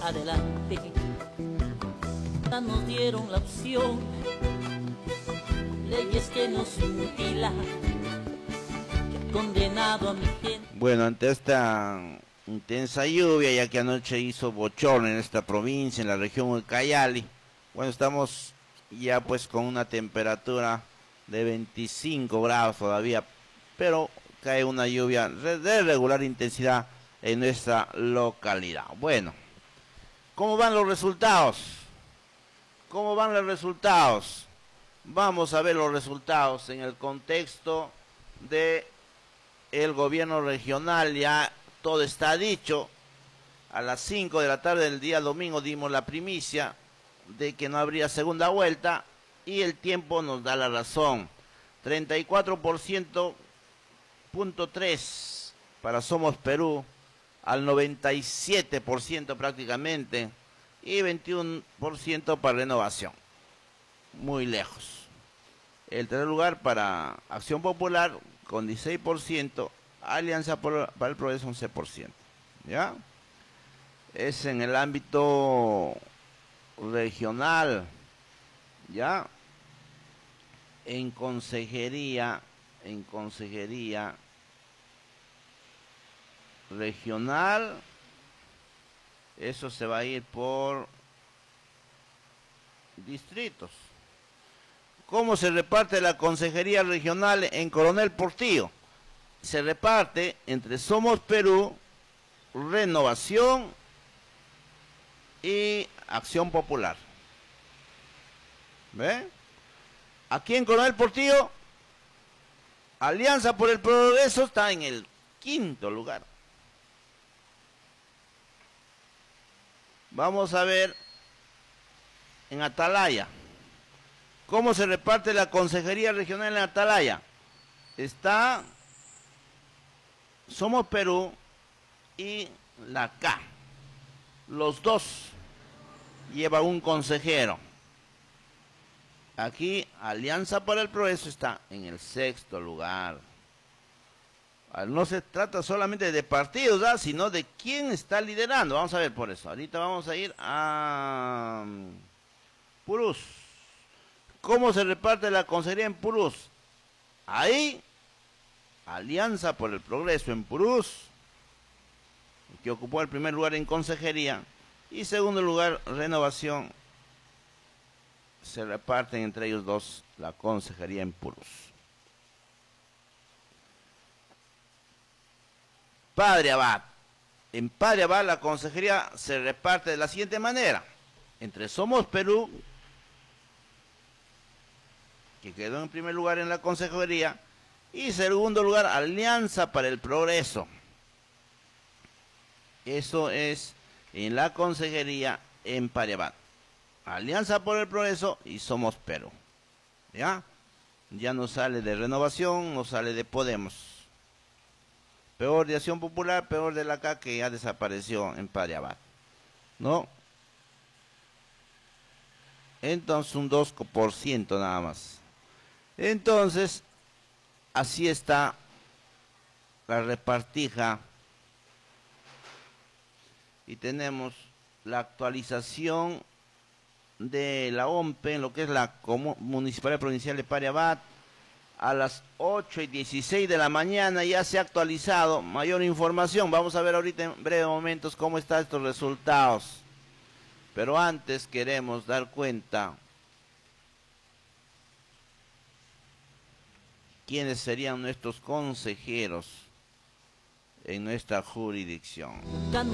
adelante. Nos dieron la opción, leyes que nos mutilan, que condenado a mi gente. Bueno, ante esta intensa lluvia, ya que anoche hizo bochorno en esta provincia, en la región de Cayali, bueno, estamos ya pues con una temperatura de 25 grados todavía, pero cae una lluvia de regular intensidad en nuestra localidad. Bueno, ¿cómo van los resultados? ¿Cómo van los resultados? Vamos a ver los resultados en el contexto de el gobierno regional. Ya todo está dicho. A las 5 de la tarde del día domingo dimos la primicia de que no habría segunda vuelta y el tiempo nos da la razón. 34.3 para Somos Perú, al 97% prácticamente, y 21% para Renovación. Muy lejos. El tercer lugar para Acción Popular con 16%, Alianza para el Progreso 11%. ¿Ya? Es en el ámbito regional. ¿Ya? En consejería regional, eso se va a ir por distritos. ¿Cómo se reparte la consejería regional en Coronel Portillo? Se reparte entre Somos Perú, Renovación y Acción Popular. ¿Ve? Aquí en Coronel Portillo, Alianza por el Progreso está en el 5º lugar. Vamos a ver en Atalaya. ¿Cómo se reparte la consejería regional en Atalaya? Está Somos Perú y la K. Los dos llevan un consejero. Aquí Alianza para el Progreso está en el 6º lugar. No se trata solamente de partidos, ¿verdad?, sino de quién está liderando. Vamos a ver por eso. Ahorita vamos a ir a Purús. ¿Cómo se reparte la consejería en Purús? Ahí, Alianza por el Progreso en Purús, que ocupó el primer lugar en consejería, y segundo lugar, Renovación. Se reparten entre ellos dos la consejería en Purús. Padre Abad. En Padre Abad la consejería se reparte de la siguiente manera. Entre Somos Perú, que quedó en primer lugar en la consejería, y segundo lugar, Alianza para el Progreso. Eso es en la consejería en Padre Abad. Alianza por el Progreso y Somos Perú. ¿Ya? Ya no sale de Renovación, no sale de Podemos. Peor de Acción Popular, peor de la CA, que ya desapareció en Padre Abad, ¿no? Entonces un 2% nada más. Entonces, así está la repartija. Y tenemos la actualización de la OMPE, en lo que es la Municipalidad Provincial de Padre Abad. A las 8:16 de la mañana ya se ha actualizado mayor información. Vamos a ver ahorita en breves momentos cómo están estos resultados. Pero antes queremos dar cuenta quiénes serían nuestros consejeros en nuestra jurisdicción.